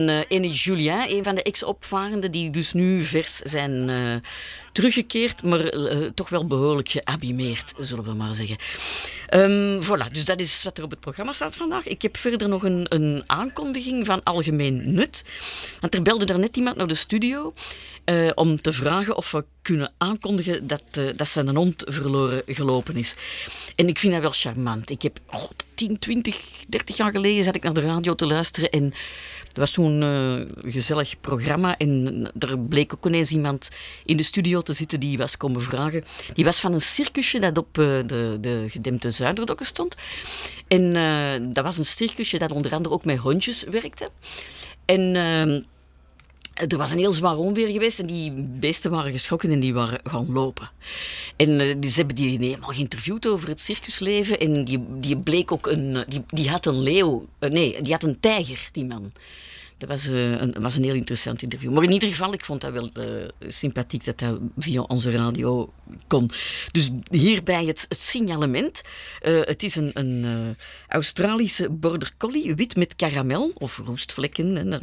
Ene Julien, een van de ex-opvarenden, die dus nu vers zijn teruggekeerd, maar toch wel behoorlijk geabîmeerd, zullen we maar zeggen. Voilà, dus dat is wat er op het programma staat vandaag. Ik heb verder nog een aankondiging van algemeen nut. Want er belde daarnet iemand naar de studio om te vragen of we kunnen aankondigen dat zijn hond verloren gelopen is. En ik vind dat wel charmant. Ik heb 10, 20, 30 jaar geleden zat ik naar de radio te luisteren en er was zo'n gezellig programma en er bleek ook ineens iemand in de studio te zitten die was komen vragen. Die was van een circusje dat op de gedempte Zuiderdokken stond. En dat was een circusje dat onder andere ook met hondjes werkte. En er was een heel zwaar onweer geweest en die beesten waren geschrokken en die waren gaan lopen. En ze hebben die helemaal geïnterviewd over het circusleven en die bleek ook die had een leeuw. Die had een tijger, die man. Dat was een heel interessant interview. Maar in ieder geval, ik vond dat wel sympathiek dat dat via onze radio kon. Dus hierbij het signalement. Het is een Australische border collie, wit met karamel, of roestvlekken.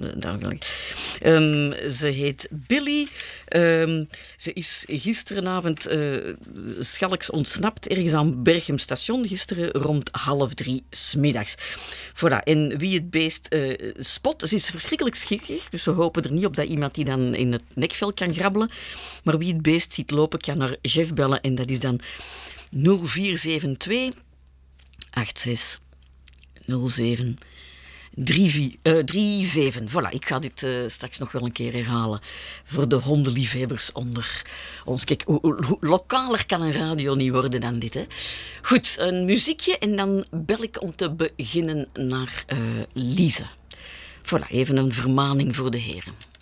Ze heet Billy. Ze is gisteravond schalks ontsnapt, ergens aan Berchem station, gisteren rond 2:30 'smiddags. Voilà. En wie het beest spot, ze is verschrikkelijk schrikkig, dus we hopen er niet op dat iemand die dan in het nekvel kan grabbelen. Maar wie het beest ziet lopen, kan naar Jeff bellen en dat is dan 0472 86 07 37. Voilà, ik ga dit straks nog wel een keer herhalen voor de hondenliefhebbers onder ons. Kijk, hoe lokaler kan een radio niet worden dan dit, hè? Goed, een muziekje en dan bel ik om te beginnen naar Lise. Voilà, even een vermaning voor de heren.